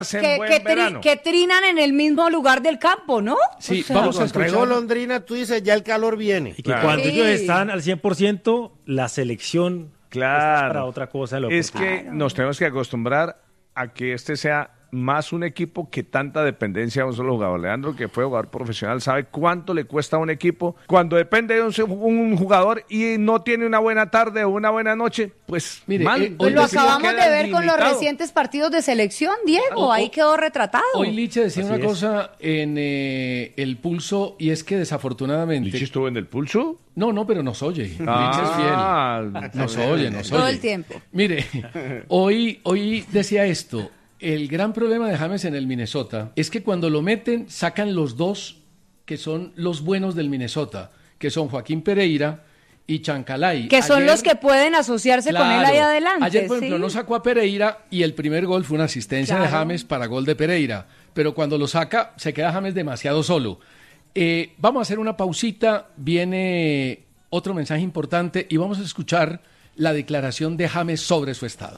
que trinan en el mismo lugar del campo, ¿no? Sí, o sea, vamos a escuchar. golondrina, tú dices, ya el calor viene. Y que cuando ellos están al 100%, la selección es para otra cosa. Es que nos tenemos que acostumbrar a que este sea más un equipo que tanta dependencia de un solo jugador. Leandro, que fue jugador profesional, sabe cuánto le cuesta a un equipo cuando depende de un jugador y no tiene una buena tarde o una buena noche, pues mire, mal. Pues lo acabamos de ver con los recientes partidos de selección, Diego, ahí quedó retratado. Hoy Liche decía una cosa en El Pulso, y es que desafortunadamente... ¿Liche estuvo en El Pulso? No, pero nos oye. Liche es fiel. Nos oye. Todo el tiempo. Mire, hoy decía esto. El gran problema de James en el Minnesota es que cuando lo meten, sacan los dos que son los buenos del Minnesota, que son Joaquín Pereira y Chancalay. Que son los que pueden asociarse con él ahí adelante. Ayer, por ejemplo, no sacó a Pereira y el primer gol fue una asistencia de James para gol de Pereira. Pero cuando lo saca, se queda James demasiado solo. Vamos a hacer una pausita, viene otro mensaje importante y vamos a escuchar la declaración de James sobre su estado.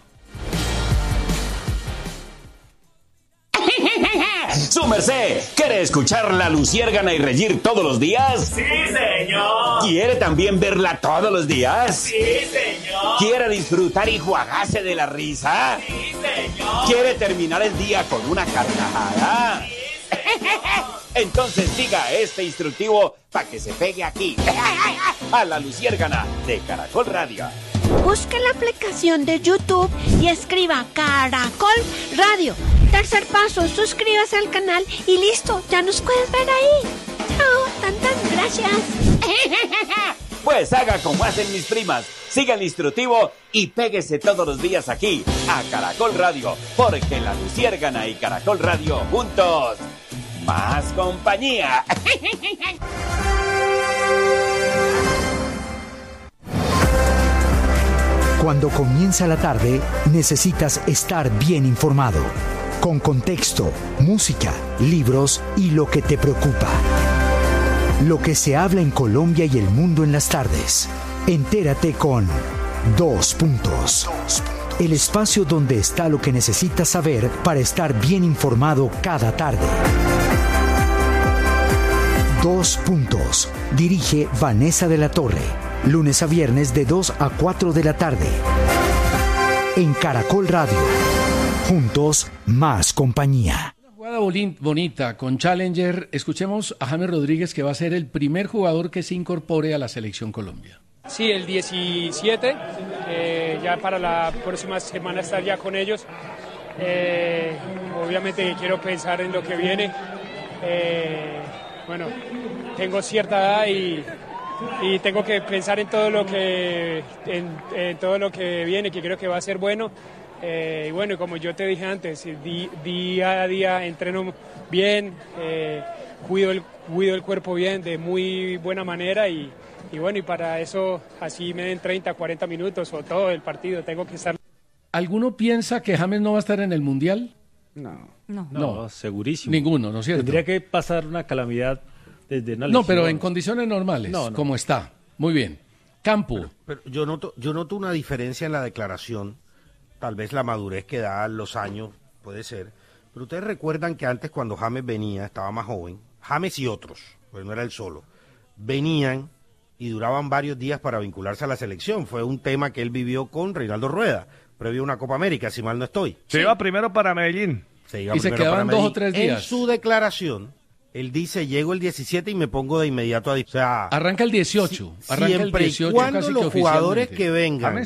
¡Su merced! ¿Quiere escuchar la Luciérgana y reír todos los días? ¡Sí, señor! ¿Quiere también verla todos los días? ¡Sí, señor! ¿Quiere disfrutar y juagarse de la risa? ¡Sí, señor! ¿Quiere terminar el día con una carcajada? ¡Sí, señor! Entonces siga este instructivo para que se pegue aquí, a la Luciérgana de Caracol Radio. Busque la aplicación de YouTube y escriba Caracol Radio. Tercer paso, suscríbase al canal y listo, ya nos puedes ver ahí. Chao, gracias. Pues haga como hacen mis primas, siga el instructivo y péguese todos los días aquí, a Caracol Radio, porque la Luciérgana y Caracol Radio juntos, más compañía. Cuando comienza la tarde, necesitas estar bien informado, con contexto, música, libros y lo que te preocupa. Lo que se habla en Colombia y el mundo en las tardes. Entérate con 2 Puntos. El espacio donde está lo que necesitas saber para estar bien informado cada tarde. 2 Puntos. Dirige Vanessa de la Torre. Lunes a viernes de 2 a 4 de la tarde. En Caracol Radio. Juntos, más compañía. Una jugada bonita con Challenger. Escuchemos a James Rodríguez, que va a ser el primer jugador que se incorpore a la Selección Colombia. Sí, el 17. Ya para la próxima semana estar ya con ellos. Obviamente quiero pensar en lo que viene. Bueno, tengo cierta edad y tengo que pensar en todo lo que en todo lo que viene, que creo que va a ser bueno. Y bueno, como yo te dije antes, día a día entreno bien, cuido el cuerpo bien, de muy buena manera y bueno, y para eso así me den 30, 40 minutos o todo el partido, tengo que estar. ¿Alguno piensa que James no va a estar en el Mundial? No, segurísimo. Ninguno, ¿no es cierto? Tendría que pasar una calamidad desde una No, lesión. pero en condiciones normales, como está. Muy bien. Campo. Pero yo noto una diferencia en la declaración. Tal vez la madurez que da los años, puede ser. Pero ustedes recuerdan que antes cuando James venía, estaba más joven, James y otros, pues no era él solo, venían y duraban varios días para vincularse a la selección. Fue un tema que él vivió con Reinaldo Rueda, previo a una Copa América, si mal no estoy. Se iba primero para Medellín. Y se quedaban 2 o 3 días. En su declaración, él dice, llego el 17 y me pongo de inmediato a... O sea, arranca el 18. Siempre y cuando los jugadores que vengan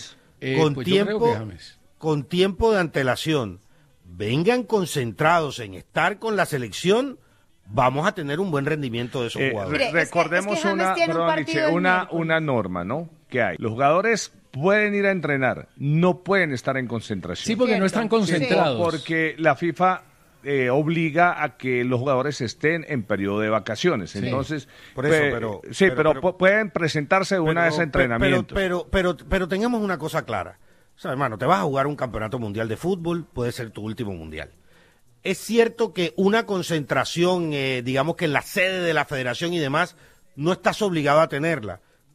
con tiempo de antelación vengan concentrados en estar con la selección, vamos a tener un buen rendimiento de esos jugadores. Recordemos una norma, ¿no? Que hay. Los jugadores pueden ir a entrenar, no pueden estar en concentración. Sí, porque no están concentrados. Porque la FIFA obliga a que los jugadores estén en periodo de vacaciones. Sí. Entonces, por eso, pero pueden presentarse una vez a entrenamiento. Pero tengamos una cosa clara. O sea, hermano, te vas a jugar un campeonato mundial de fútbol, puede ser tu último mundial. Es cierto que una concentración, digamos que en la sede de la federación y demás, no estás obligado a tenerla.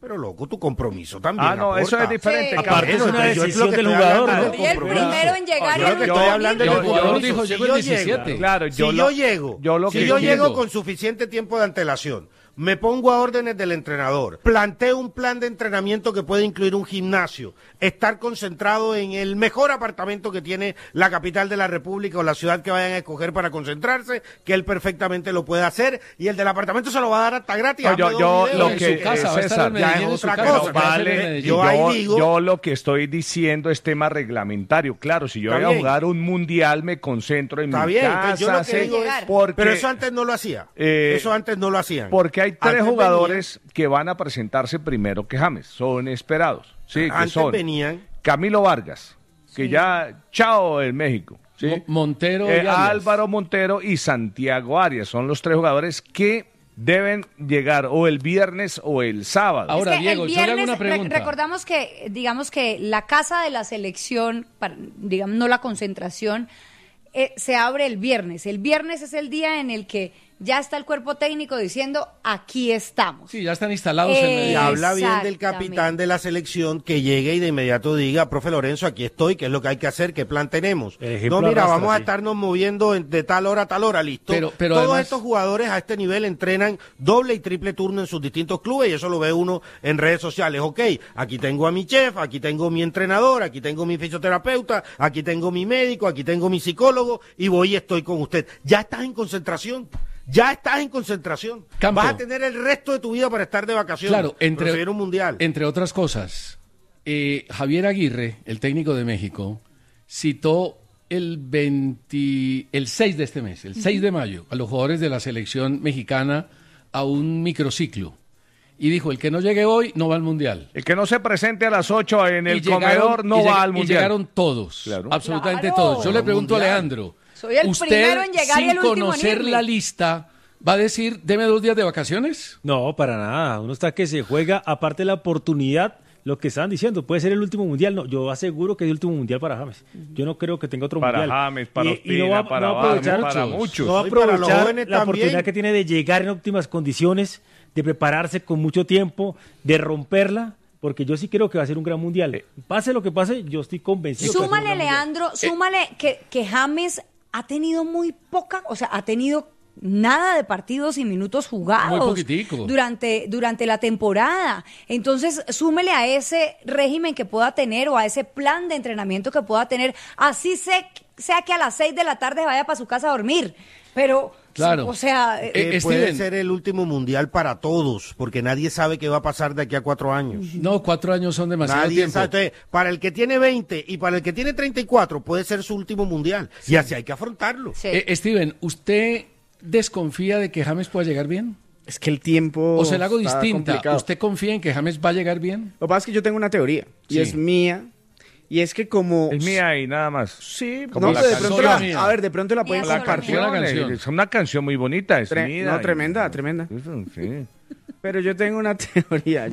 Pero loco, tu compromiso también. Ah, no, eso es diferente. Sí. Aparte es una decisión del jugador, ¿no? Y el primero en llegar y el Estoy hablando del el jugador compromiso. dijo, Si llego yo el 17. llego, Claro, si yo llego entiendo. con suficiente tiempo de antelación, me pongo a órdenes del entrenador, planteo un plan de entrenamiento que puede incluir un gimnasio, estar concentrado en el mejor apartamento que tiene la capital de la República o la ciudad que vayan a escoger para concentrarse, que él perfectamente lo puede hacer, y el del apartamento se lo va a dar hasta gratis. No, Hazme dos yo videos. lo en que su casa, va a estar César, en Medellín ya es en su otra casa, cosa. ¿qué va a hacer Vale, en Medellín? yo ahí digo- yo lo que estoy diciendo es tema reglamentario. Claro, si yo Está voy a bien. jugar un mundial, me concentro en Está mi bien, casa. entonces yo lo que sé- digo es- porque, Pero eso antes no lo hacía. Eso antes no lo hacían. porque hay tres Antes jugadores que van a presentarse primero que James. Son esperados. Sí, que Antes son venían. Camilo Vargas, que ya, chao en México. ¿sí? Montero y Arias. Álvaro Montero y Santiago Arias. Son los tres jugadores que deben llegar o el viernes o el sábado. Ahora, Es que Diego, el yo le hago viernes, una pregunta. recordamos que, digamos que la casa de la selección, digamos, no la concentración, se abre el viernes. El viernes es el día en el que ya está el cuerpo técnico diciendo, aquí estamos. Sí, ya están instalados en Y Medellín. habla bien del Exactamente. capitán de la selección que llegue y de inmediato diga, profe Lorenzo, aquí estoy, ¿qué es lo que hay que hacer? ¿Qué plan tenemos? El ejemplo No, mira, arrastra, vamos a sí. estarnos moviendo de tal hora a tal hora, listo. Pero Todos además- estos jugadores a este nivel entrenan doble y triple turno en sus distintos clubes y eso lo ve uno en redes sociales. Ok, aquí tengo a mi chef, aquí tengo mi entrenador, aquí tengo mi fisioterapeuta, aquí tengo mi médico, aquí tengo mi psicólogo y voy y estoy con usted. Ya estás en concentración. Ya estás en concentración. Campo. Vas a tener el resto de tu vida para estar de vacaciones. Claro, pero se viene un mundial. entre otras cosas, Javier Aguirre, el técnico de México, citó el 6 de este mes, el 6 de mayo, a los jugadores de la selección mexicana a un microciclo. Y dijo, el que no llegue hoy no va al mundial. El que no se presente a las 8 en el Y llegaron- comedor no y va lleg- al Y mundial. llegaron todos, Claro. absolutamente Claro. todos. Yo le Al pregunto a mundial. Leandro, Soy el ¿usted, primero en llegar y sin el último en conocer irme? la lista, va a decir, deme 2 días de vacaciones? No, para nada. Uno está que se juega, aparte de la oportunidad, lo que estaban diciendo, puede ser el último mundial. No, yo aseguro que es el último mundial para James. Yo no creo que tenga otro Para mundial. James, para y Ospina, no va, para no va a aprovechar, Vargas, para muchos. no va a Y para los aprovechar jóvenes la también. oportunidad que tiene de llegar en óptimas condiciones, de prepararse con mucho tiempo, de romperla. Porque yo sí creo que va a ser un gran mundial. Pase lo que pase, yo estoy convencido. que va a ser un Súmale, gran mundial. Leandro, súmale que James ha tenido muy poca, o sea, ha tenido nada de partidos y minutos jugados Muy poquitico. durante la temporada. Entonces, súmele a ese régimen que pueda tener o a ese plan de entrenamiento que pueda tener, así sea que a las 6 de la tarde vaya para su casa a dormir. Pero, Claro. o sea, Puede Steven. ser el último mundial para todos, porque nadie sabe qué va a pasar de aquí a 4 años. No, 4 años son demasiado Nadie tiempo. sabe. Entonces, para el que tiene 20 y para el que tiene 34 puede ser su último mundial. Y así hay que afrontarlo. sí. Steven, ¿usted desconfía de que James pueda llegar bien? Es que el tiempo O se la hago está distinta. complicado. ¿Usted confía en que James va a llegar bien? Lo que pasa es que yo tengo una teoría, y Sí. es mía, y es que como... Es mía y nada más. Sí, Como no, la pero de canción. pronto la, Mía. a ver, de pronto la pueden Mía solo compartir. mía. Una canción. Es una canción muy bonita, es mía. No, tremenda, tremenda. Sí. Pero yo tengo una teoría,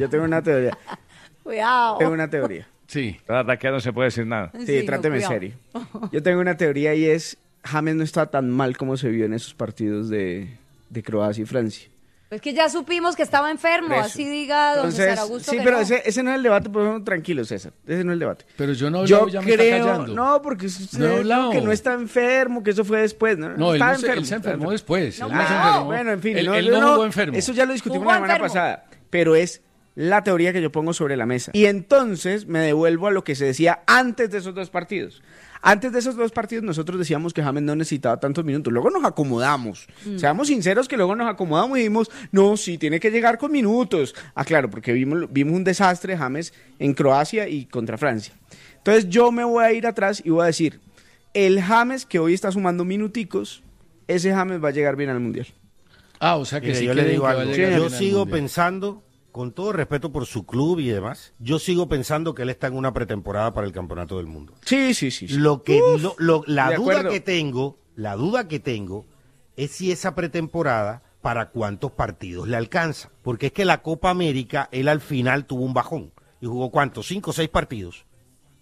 Cuidado. tengo una teoría. Sí. La verdad que ya no se puede decir nada. Sí, no, tráteme cuidado. serio. Yo tengo una teoría y es, James no está tan mal como se vio en esos partidos de Croacia y Francia. Es que ya supimos que estaba enfermo, Por eso. así diga don Entonces, César Augusto. sí, que pero no. ese no es el debate, pero tranquilo, César, ese no es el debate. Pero yo no he Yo hablado, ya me está creo, callando. no, porque usted No he dijo hablado. que no está enfermo, que eso fue después, ¿no? No, él, Estaba no se, él se estaba enfermó después. No, él no se claro. enfermó. Bueno, en fin, Él no, no jugó enfermo. Eso ya lo discutimos Jugó la semana enfermo. pasada, pero es la teoría que yo pongo sobre la mesa. Y entonces me devuelvo a lo que se decía antes de esos dos partidos. Antes de esos dos partidos nosotros decíamos que James no necesitaba tantos minutos. Luego nos acomodamos. Seamos sinceros que luego nos acomodamos y dijimos, no, sí, tiene que llegar con minutos. Ah, claro, porque vimos un desastre de James en Croacia y contra Francia. Entonces yo me voy a ir atrás y voy a decir, el James que hoy está sumando minuticos, ese James va a llegar bien al Mundial. Ah, o sea que Mire, sí yo le creen digo que va a algo. llegar Yo bien al sigo Mundial. pensando, con todo respeto por su club y demás, yo sigo pensando que él está en una pretemporada para el Campeonato del Mundo. Sí. Lo que la de duda acuerdo. que tengo es si esa pretemporada para cuántos partidos le alcanza, porque es que la Copa América él al final tuvo un bajón y jugó ¿cuántos? 5 o 6 partidos.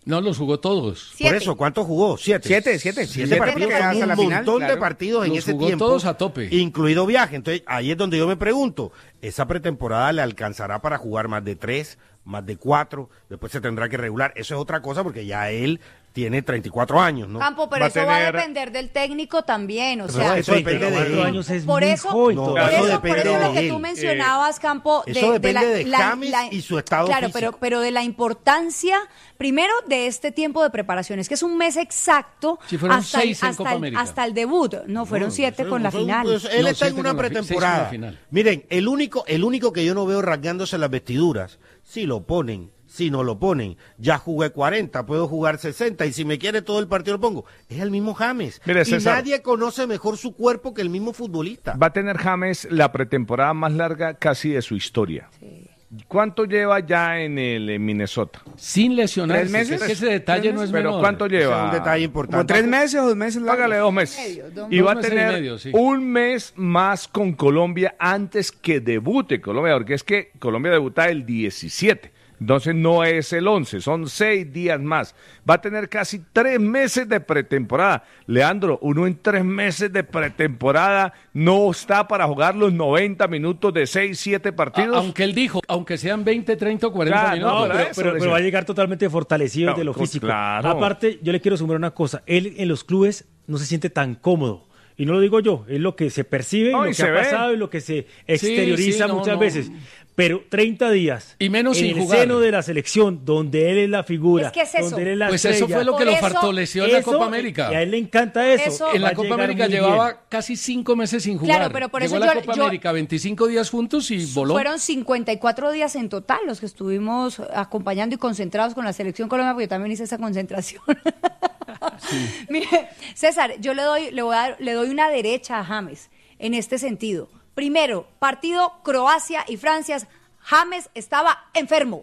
No, los jugó todos. 7. Por eso, ¿cuántos jugó? 7. 7 partidos, hasta un la final, montón claro. de partidos en Los ese jugó tiempo. todos a tope. Incluido viaje. Entonces, ahí es donde yo me pregunto, ¿esa pretemporada le alcanzará para jugar más de 3, más de 4? Después se tendrá que regular. Eso es otra cosa porque ya él tiene 34 años, ¿no? Campo, pero Va a eso va a tener- depender del técnico también, o Pero sea, eso depende de 34 él. años es por muy eso, joven No, por todavía. eso eso, depende por eso de lo que él. tú mencionabas, Campo, Eso depende de James y su estado claro, físico. pero de la importancia, primero, de este tiempo de preparaciones, que es un mes exacto Sí, fueron hasta, 6 en Copa América. hasta el debut, no, fueron 7 con la final. Pues, él No, está en 7 una con la fi- 6 con la pretemporada. final. Miren, el único que yo no veo rasgándose las vestiduras, si lo ponen, si no lo ponen, ya jugué 40, puedo jugar 60 y si me quiere todo el partido lo pongo. Es el mismo James. Mire, y César. nadie conoce mejor su cuerpo que el mismo futbolista. Va a tener James la pretemporada más larga casi de su historia. ¿Cuánto lleva ya en Minnesota? Sin lesionarse. 3 meses. que es que ese detalle 3 no es Pero menor. ¿cuánto Ese es lleva? un detalle ¿Como importante. 3 meses o 2 meses? largos? Hágale 2 meses. Medio, Y va a 2 meses y tener medio, sí. un mes más con Colombia antes que debute Colombia, porque es que Colombia debuta el 17. Entonces no es el 11, son 6 días más. Va a tener casi 3 meses de pretemporada. Leandro, uno en 3 meses de pretemporada no está para jugar los 90 minutos de 6, 7 partidos. Aunque él dijo, aunque sean 20, 30 o 40 Claro, minutos. no, Pero, eso pero- le pero va a decía. llegar totalmente fortalecido No, de lo pues, físico. claro. Aparte, yo le quiero sumar una cosa. Él en los clubes no se siente tan cómodo. Y no lo digo yo, es lo que se percibe, No, lo y que se ha ve. pasado y lo que se exterioriza sí, no, muchas no. veces. Pero 30 días Y menos en sin el jugar. seno de la selección, donde él es la figura, Es que es eso. donde él es la Pues eso estrella. fue lo que Por lo eso- fortaleció en la Eso, Copa América. Y a él le encanta eso. Eso- En Va la a Copa llegar América muy llevaba bien. casi 5 meses sin jugar. Claro, pero por Llegó eso a la yo- Copa yo- América 25 días juntos y voló. Fueron 54 días en total los que estuvimos acompañando y concentrados con la selección Colombia, porque yo también hice esa concentración. Mire, César, yo le doy una derecha a James en este sentido. Primero, partido Croacia y Francia, James estaba enfermo,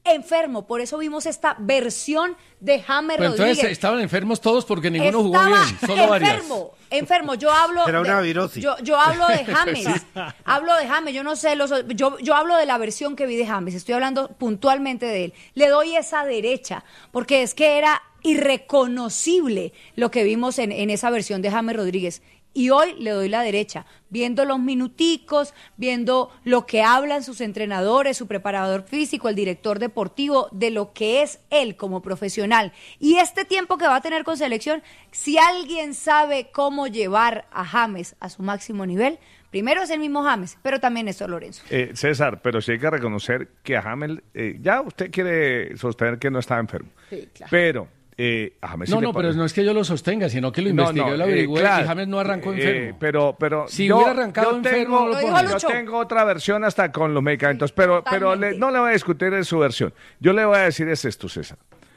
por eso vimos esta versión de James Pero Rodríguez. entonces estaban enfermos todos porque ninguno jugó Estaba bien, solo varias. enfermo. Yo hablo Era una virosis. yo hablo de James. Hablo de James, yo no sé yo hablo de la versión que vi de James, estoy hablando puntualmente de él. Le doy esa derecha porque es que era irreconocible lo que vimos en esa versión de James Rodríguez. Y hoy le doy la derecha, viendo los minuticos, viendo lo que hablan sus entrenadores, su preparador físico, el director deportivo, de lo que es él como profesional. Y este tiempo que va a tener con selección, si alguien sabe cómo llevar a James a su máximo nivel, primero es el mismo James, pero también es Lorenzo. César, pero sí hay que reconocer que a James, ya usted quiere sostener que no estaba enfermo. Sí, claro. Pero a James sí No, le no, pero parece- no es que yo lo sostenga, sino que lo investigué, lo averigüé claro, y James no arrancó enfermo. Pero Si yo- hubiera arrancado yo enfermo, tengo, no lo Lo dijo pone. yo Lucho. tengo otra versión hasta con los medicamentos, pero Totalmente. no le voy a discutir de su versión. Yo le voy a decir es esto, César.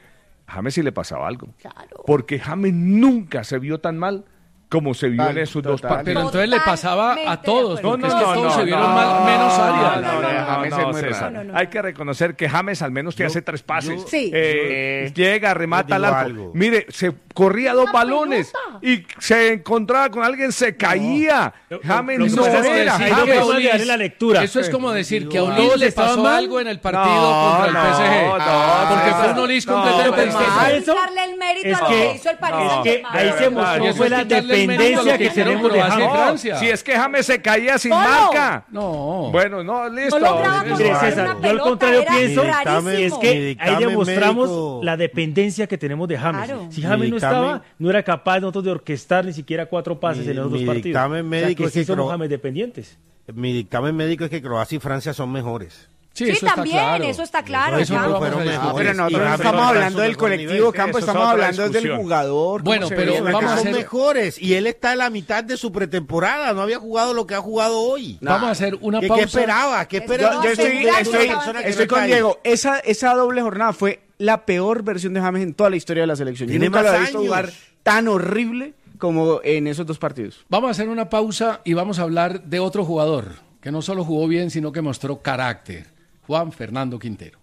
A James sí le pasaba algo. Claro. Porque James nunca se vio tan mal como se vio en esos dos total. partidos. Pero entonces le pasaba a Totalmente todos, de porque acuerdo. es que todos se vieron mal, menos Arias. James es muy César. raro. Hay que reconocer que James al menos te hace 3 pases. Sí. Llega, remata yo al digo arco. algo. Mire, se corría 2 balones pelota. y se encontraba con alguien, se caía. James Lo que no pasa es que era. hay decir dos que formas de Ulis- darle la lectura. Eso es como decir que a Ulis Ulis le estaba pasó mal. algo en el partido No, contra el no, PSG. no, porque no, fue un Ulis no, completamente pero distinto. mal. Hay eso- que darle el mérito es a lo que- que hizo el Paris es que Saint-Germain. ahí se verdad, mostró eso fue es la quitarle el mérito a lo dependencia que que hicieron tenemos de Croacia y James. Francia. Si es que James se caía sin ¿Cómo? marca. No. Bueno, no, listo. No lograba Listo. Mire, controlar César, una yo al pelota, contrario era pienso rarísimo. es Mi que ahí dictamen demostramos médico- la dependencia que tenemos de James. Claro. Si James Mi no dictamen- estaba, no era capaz nosotros de orquestar ni siquiera 4 pases en los dos mi partidos. dictamen O sea, médico que es sí que somos Cro- James dependientes. Mi dictamen médico es que Croacia y Francia son mejores. Sí, Sí, eso está también, claro. eso está claro. Eso no Campo. lo vamos a Fueron discutir. mejores. Pero nosotros Y no James estamos está hablando en su del mejor colectivo, nivel. Campo, Eso es estamos otra hablando del discusión. jugador. cómo Bueno, se pero ve. Pero es vamos que a son hacer- mejores y él está en la mitad de su pretemporada, no había jugado lo que ha jugado hoy. Vamos a hacer una ¿Qué pausa. esperaba? ¿Qué esperaba? Yo estoy, Asegurando estoy- una persona que estoy no con está ahí. Diego. Esa doble jornada fue la peor versión de James en toda la historia de la selección. Yo Tiene nunca lo más he visto años. jugar tan horrible como en esos dos partidos. Vamos a hacer una pausa y vamos a hablar de otro jugador que no solo jugó bien, sino que mostró carácter. Juan Fernando Quintero.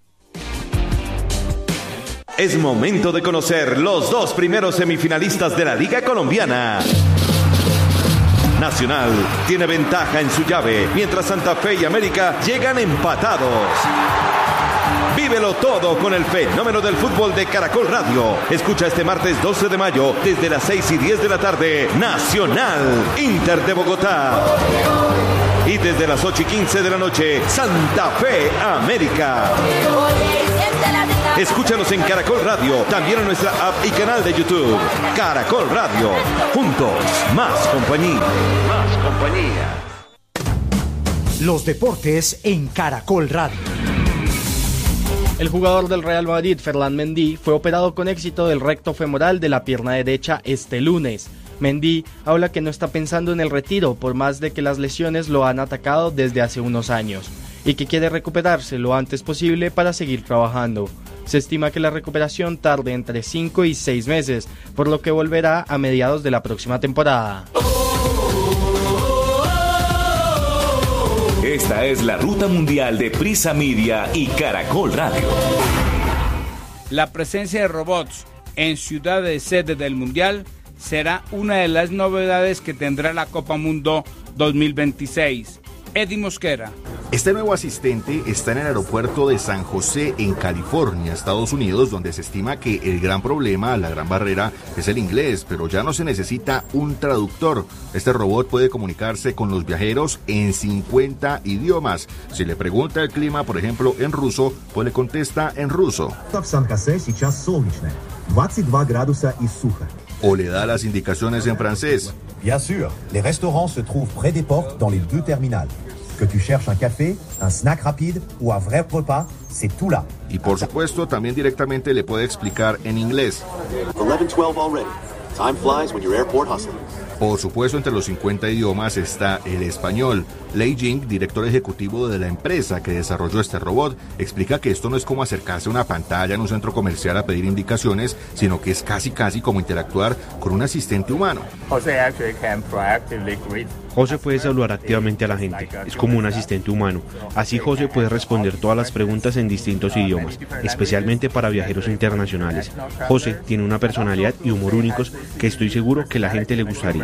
Es momento de conocer los 2 primeros semifinalistas de la Liga Colombiana. Nacional tiene ventaja en su llave, mientras Santa Fe y América llegan empatados. Vívelo todo con el fenómeno del fútbol de Caracol Radio. Escucha este martes 12 de mayo desde las 6:10 de la tarde, Nacional Inter de Bogotá. Y desde las 8:15 de la noche, Santa Fe América. Escúchanos en Caracol Radio, también en nuestra app y canal de YouTube. Caracol Radio, juntos, más compañía. Más compañía. Los deportes en Caracol Radio. El jugador del Real Madrid, Ferland Mendy, fue operado con éxito del recto femoral de la pierna derecha este lunes. Mendy habla que no está pensando en el retiro, por más de que las lesiones lo han atacado desde hace unos años, y que quiere recuperarse lo antes posible para seguir trabajando. Se estima que la recuperación tarde entre 5 y 6 meses, por lo que volverá a mediados de la próxima temporada. Esta es la ruta mundial de Prisa Media y Caracol Radio. La presencia de robots en ciudades sede del Mundial será una de las novedades que tendrá la Copa Mundo 2026. Eddie Mosquera. Este nuevo asistente está en el aeropuerto de San José, en California, Estados Unidos, donde se estima que el gran problema, la gran barrera, es el inglés, pero ya no se necesita un traductor. Este robot puede comunicarse con los viajeros en 50 idiomas. Si le pregunta el clima, por ejemplo, en ruso, pues le contesta en ruso. O le da las indicaciones en francés. Bien sûr, les restaurants se trouvent près des portes dans les 2 terminales. Que tu cherches un café, un snack rapide ou un vrai repas, c'est tout là. Y por supuesto, también directamente le puede explicar en inglés. 11:12 already. Time flies when you're airport hustling. Por supuesto, entre los 50 idiomas está el español. Lei Jing, director ejecutivo de la empresa que desarrolló este robot, explica que esto no es como acercarse a una pantalla en un centro comercial a pedir indicaciones, sino que es casi como interactuar con un asistente humano. José puede saludar activamente a la gente, es como un asistente humano. Así José puede responder todas las preguntas en distintos idiomas, especialmente para viajeros internacionales. José tiene una personalidad y humor únicos que estoy seguro que la gente le gustaría.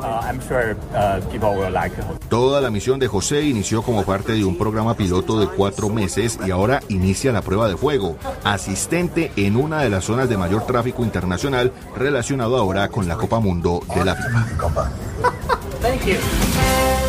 Toda la misión de José inició como parte de un programa piloto de 4 meses y ahora inicia la prueba de fuego. Asistente en una de las zonas de mayor tráfico internacional relacionado ahora con la Copa Mundo de la FIFA. Thank you.